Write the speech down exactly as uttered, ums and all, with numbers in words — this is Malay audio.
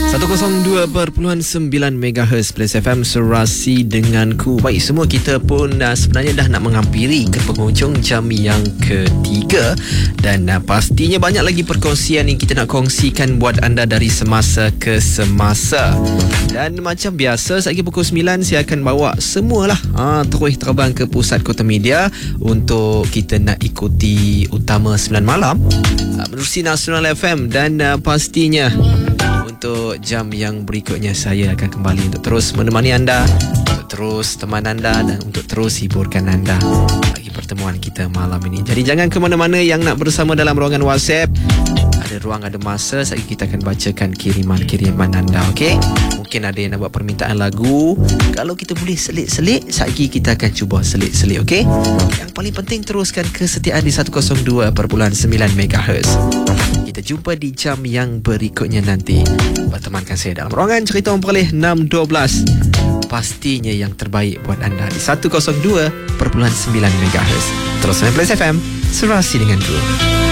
seratus dua perpuluhan sembilan megahertz Plus F M Serasi denganku. Baik, semua kita pun uh, sebenarnya dah nak menghampiri ke penghujung jam yang ketiga. Dan uh, pastinya banyak lagi perkongsian yang kita nak kongsikan buat anda dari semasa ke semasa. Dan macam biasa, saat pukul sembilan saya akan bawa semualah uh, terus terbang ke pusat Kota Media untuk kita nak ikuti utama sembilan malam uh, menerusi Nasional F M. Dan uh, pastinya untuk jam yang berikutnya saya akan kembali untuk terus menemani anda, untuk terus teman anda dan untuk terus hiburkan anda bagi pertemuan kita malam ini. Jadi jangan ke mana-mana yang nak bersama dalam ruangan WhatsApp. Ada ruang, ada masa. Saat kita akan bacakan kiriman-kiriman anda, okey? Mungkin ada yang nak buat permintaan lagu. Kalau kita boleh selit-selit, saat kita akan cuba selit-selit, okey? Yang paling penting, teruskan kesetiaan di seratus dua perpuluhan sembilan megahertz. Kita jumpa di jam yang berikutnya nanti. Bertemankan saya dalam ruangan cerita orang perleh enam dua belas. Pastinya yang terbaik buat anda di seratus dua perpuluhan sembilan megahertz. Terus Plus F M, serasi denganku.